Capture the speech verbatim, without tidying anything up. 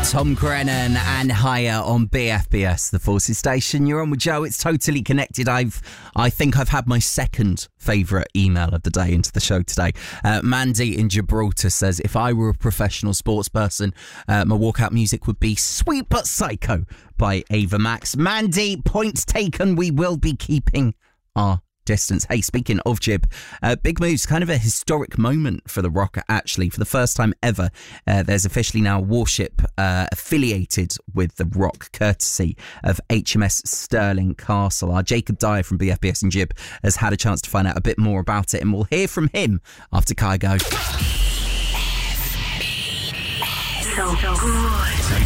Tom Grennan and Higher on B F B S, the Forces Station. You're on with Joe. It's totally connected. I've, I think I've had my second favourite email of the day into the show today. Uh, Mandy in Gibraltar says, if I were a professional sports person, uh, my walkout music would be Sweet But Psycho by Ava Max. Mandy, point taken. We will be keeping our distance. Hey, speaking of Jib, uh, big moves, kind of a historic moment for the Rock, actually. For the first time ever, uh, there's officially now a warship uh, affiliated with the Rock, courtesy of H M S Stirling Castle. Our Jacob Dyer from B F B S and Jib has had a chance to find out a bit more about it, and we'll hear from him after Kygo. So good.